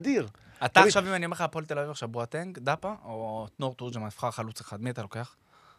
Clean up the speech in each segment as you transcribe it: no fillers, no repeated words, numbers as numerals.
אדיר. אתה עכשיו, אם אני אומר לך, הפועל תל אביב עכשיו בואטנג, דאפה, או נור תורג'מן, נבחר חלוץ אחד, מי אתה לוקח?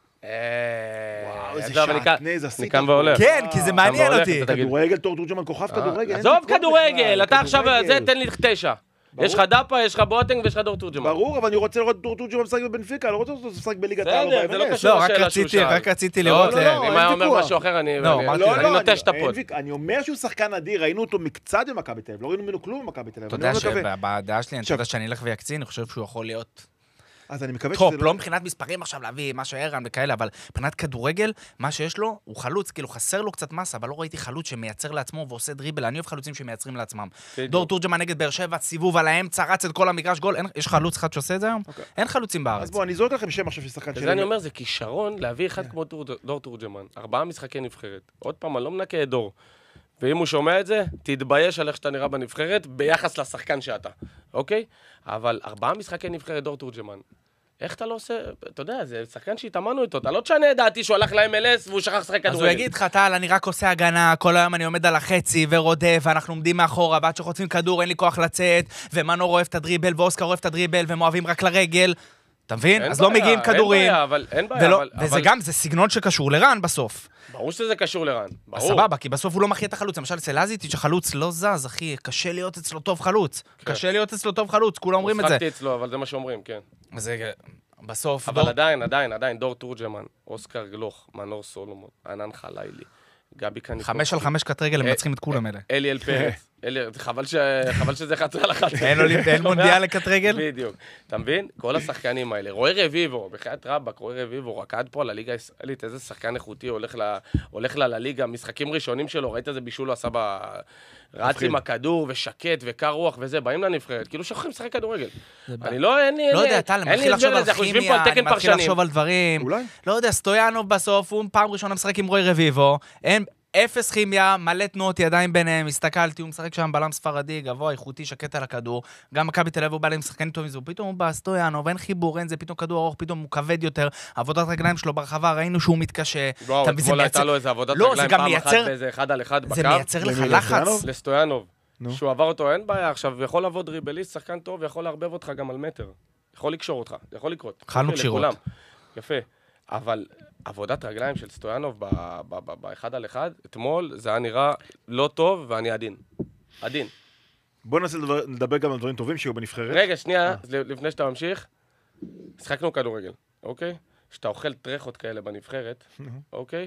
וואו, איזה שעטנז עשית. מכאן והולך. כן, כי זה מעניין אותי. כדורגל, תורג'מן כוכב כדורגל. עזוב כדורגל, אתה עכשיו, זה תן לי 9. יש לך דאפה, יש לך בואטנג ויש לך דור תורג'מן. ברור, אבל אני רוצה לראות דור תורג'מן משחק בבנפיקה, אני לא רוצה אותו משחק בליגת העל. זה לא קשור לשאלה שהוא שאל. רק רציתי לראות. אם היה אומר משהו אחר, אני נוטש את הפוד. אני אומר שהוא שחקן אדיר, ראינו אותו מקצת במכבי תל אביב, לא ראינו ממנו כלום במכבי תל אביב. אתה יודע שבדעה שלי, אני חושב שאני אלך ויקצין, אני חושב שהוא יכול להיות אז אני מקווה טופ, לא מבחינת מספרים עכשיו להביא מה שערן וכאלה, אבל מבחינת כדורגל, מה שיש לו, הוא חלוץ, כאילו חסר לו קצת מסה, אבל לא ראיתי חלוץ שמייצר לעצמו ועושה דריבל, אני אוהב חלוצים שמייצרים לעצמם. דור תורג'מן נגד באר שבע, סיבוב על האמצע, רץ את כל המגרש גול, יש חלוץ אחד שעושה את זה היום? אין חלוצים בארץ. אז בוא, אני זורק לכם שם עכשיו של שחקן זה אני אומר, זה כישרון להביא אחד כמו דור תורג'מן, 4 משחקי נבחרת. עוד פעם, אני לא מנקה את דור. ואם הוא שומע את זה, תתבייש על איך שאתה נראה בנבחרת, ביחס לשחקן שאתה, אוקיי? אבל 4 משחקי נבחרת דור תורג'מן. איך אתה לא עושה, אתה יודע, זה שחקן שהתאמנו איתו, אתה לא תשנה את דעתי שהוא הלך ל-MLS והוא שכח לשחק כדורגל. אז הוא יגיד לך, טל, אני רק עושה הגנה, כל היום אני עומד על החצי ורודף, ואנחנו עומדים מאחורה, ועד שחוצים כדור אין לי כוח לצאת, ומנור אוהב את הדריבל, ואוסקר אוהב את הדריבל, והם אוהבים רק לרגל. אתה מבין? אז לא מגיעים כדורים. אין בעיה, וזה גם, זה סגנון שקשור לרן בסוף. ברור שזה קשור לרן, ברור. סבבה, כי בסוף הוא לא מכריע את החלוץ. למשל, אצל לזיץ' החלוץ לא זז, אחי, קשה להיות אצלו טוב חלוץ. קשה להיות אצלו טוב חלוץ, כולם אומרים את זה. משחקתי אצלו, אבל זה מה שאומרים, כן. בסוף... אבל עדיין, דור תורג'מן, אוסקר גלוך, מנור סולומון, ענן חלילי, גבי קניקוב. 5 על 5 קט רגל, הם מנצחים את כולם אלה. אליאל פרץ. חבל שזה 11 על 11. אין מונדיאל לקט רגל? בדיוק. אתה מבין? כל השחקנים האלה. רועי רביבו, בחיית רבק, רועי רביבו, רקד פה על הליגה הישראלית, איזה שחקן איכותי הולך לליגה, משחקים ראשונים שלו, ראית איזה בישול הוא עשה רץ עם הכדור ושקט וקר רוח וזה, באים לנבחרת, כאילו שוכחים לשחק כדורגל. אני לא, אין לי יודע, טל, אני מתחיל לחשוב על כימיה, אני מתחיל לחשוב על דברים. אולי? לא יודע, סטויאנוב בסוף, הוא פעם ראשונה משחק עם רועי רביבו, אפס כימיה, מלא תנועות ידיים ביניהם, הסתכלתי, הוא משחק שם בלם ספרדי, גבוה, איכותי, שקט על הכדור, גם מכבי תל אביב הוא בא להם שחקנים טובים, פתאום הוא בא, סטויאנוב, אין חיבור, אין זה, פתאום כדור ארוך, פתאום הוא כבד יותר, עבודת רגליים שלו ברחבה, ראינו שהוא מתקשה. וואו, אתמול הייתה לו איזה עבודת רגליים פעם אחת באיזה 1 על 1 בקו. זה מייצר לך לחץ. לסטויאנוב. שהוא עבר אותו, אין בעיה, עכשיו יכול לעבוד דריבליסט, שחקן טוב, ויכול להרבב אותך גם על מטר. יכול לקשור אותך, יכול לקרות. חלנו קשירות. יפה. אבל עבודת רגליים של סטויאנוב באחד על אחד, אתמול זה היה נראה לא טוב ואני עדין. עדין. בוא ננסה לדבר גם על דברים טובים שיהיו בנבחרת. רגע, שנייה, לפני שאתה ממשיך, שחקנו כדורגל, אוקיי? שאתה אוכל טרחות כאלה בנבחרת, אוקיי?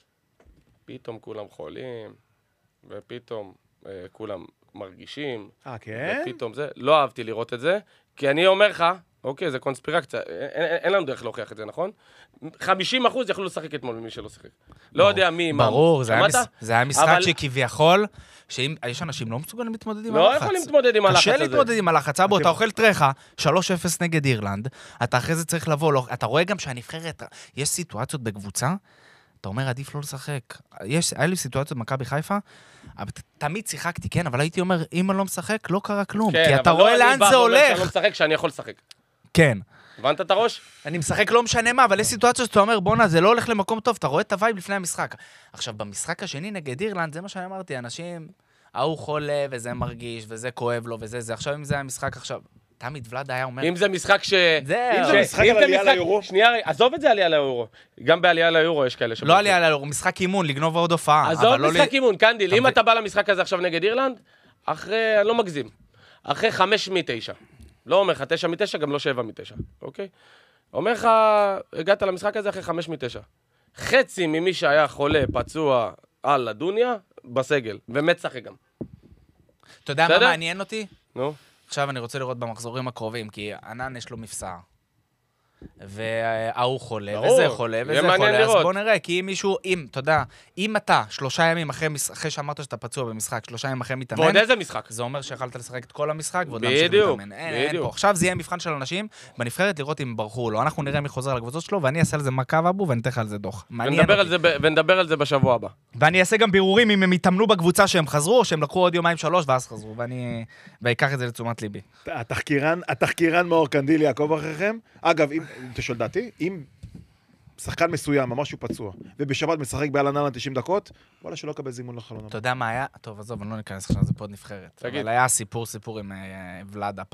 פתאום כולם חולים, ופתאום כולם מרגישים. כן? ופתאום זה, לא אהבתי לראות את זה, כי אני אומר לך, אוקיי, זה קונספירציה, אין לנו דרך להוכיח את זה, נכון? 50% יכלו לשחק אתמול ממי שלא שחק. לא יודע מי, מה. ברור, זה היה משחק שכביכול, שיש אנשים לא מסוגלים להתמודד עם הלחץ. לא יכולים להתמודד עם הלחץ הזה. קשה להתמודד עם הלחץ, אבו, אתה אוכל טרחה, 3-0 נגד אירלנד, אתה אחרי זה צריך לבוא, אתה רואה גם שהנבחרת, יש סיטואציות בקבוצה, אתה אומר, עדיף לא לשחק. היה לי סיטואציות במכבי חיפה, תמיד שיחקתי, כן, אבל הייתי אומר, אם אני לא משחק, לא קרה כלום, כי אתה רואה לאן זה הולך. אני לא משחק שאני יכול לשחק. כן. הבנת את הראש? אני משחק לא משנה מה, אבל יש סיטואציות שאתה אומר, בונה, זה לא הולך למקום טוב, אתה רואה את הווייב לפני המשחק. עכשיו, במשחק השני נגד אירלנד, זה מה שאני אמרתי, אנשים, הוא חולה, וזה מרגיש, וזה כואב לו, וזה, עכשיו אם זה המשחק עכשיו, תמיד ולד היה אומר... אם זה משחק אם זה משחק על עלייה ליורו... שנייה, עזוב את זה עלייה ליורו. גם בעלייה ליורו יש כאלה לא עלייה ליורו, משחק אימון, לגנוב עוד הופעה. עזוב משחק אימון, קנדיל, אם אתה בא למשחק הזה עכשיו נגד אירלנד, אחרי, אני לא מגזים, אחרי 5 מ-9. לא אומר לך 9 מ-9, גם לא 7 מ-9, אוקיי? אומר לך, הגעת למשחק הזה אחרי 5 מ-9. חצי ממי שהיה חולה, פצוע על הדוניה, בסגל, ומת שחק גם. אתה יודע מה מעניין אותי? נו. עכשיו אני רוצה לראות במחזורים הקרובים, כי ענן יש לו מפסע. והוא חולה, וזה חולה, וזה חולה, אז בוא נראה, כי אם מישהו, אתה יודע, אם אתה 3 ימים אחרי שאמרת שאתה פצוע במשחק, 3 ימים אחרי מתאמן, ועוד איזה משחק? זה אומר שיכלת לשחק את כל המשחק, ועוד להמשיך להתאמן. אין פה. עכשיו זה יהיה מבחן של אנשים, בנבחרת לראות אם ברחו או לא. אנחנו נראה מי חוזר על הקבוצות שלו, ואני אעשה על זה מעקב אבו, ואני אתן על זה דוח. ונדבר על זה בשבוע הבא. ואני אעשה גם בירורים אם הם התאמנו בקבוצה שהם חזרו, או שהם לקחו עוד 2-3 ואז חזרו, ואקח את זה לתשומת ליבי. התחקירן מאור קנדיל יעקוב אחריכם. אגב, אם תשאל דעתי, אם שחקן מסוים, ממש שהוא פצוע, ובשבת משחק באלננה 90 דקות, וואלה שלא קבל זימון לחלון. אתה יודע מה היה? טוב, עזוב, אני לא ניכנס עכשיו, זה פה עוד נבחרת. תגיד. אבל היה סיפור עם ולאדה